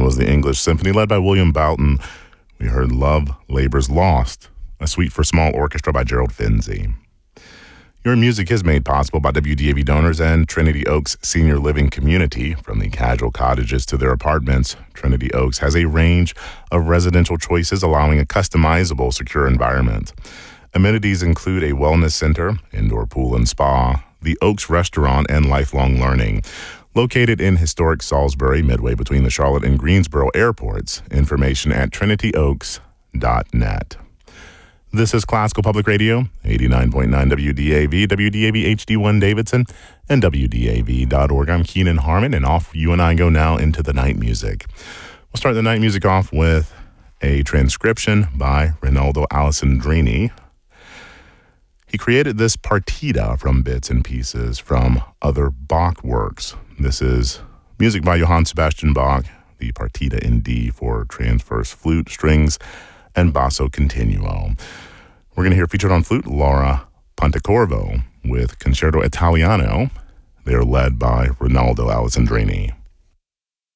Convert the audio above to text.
was the English Symphony led by William Boughton. We heard Love Labor's Lost, a suite for small orchestra by Gerald Finzi. Your music is made possible by WDAV donors and Trinity Oaks Senior Living Community. From the casual cottages to their apartments, Trinity Oaks has a range of residential choices allowing a customizable, secure environment. Amenities include a wellness center, indoor pool and spa, the Oaks Restaurant, and lifelong learning. Located in historic Salisbury, midway between the Charlotte and Greensboro airports. Information at trinityoaks.net. This is Classical Public Radio, 89.9 WDAV, WDAV HD1 Davidson, and WDAV.org. I'm Keenan Harmon, and off you and I go now into the night music. We'll start the night music off with a transcription by Rinaldo Alessandrini. He created this partita from bits and pieces from other Bach works. This is music by Johann Sebastian Bach, the partita in D for transverse flute, strings, and basso continuo. We're going to hear featured on flute Laura Pontecorvo with Concerto Italiano. They are led by Rinaldo Alessandrini.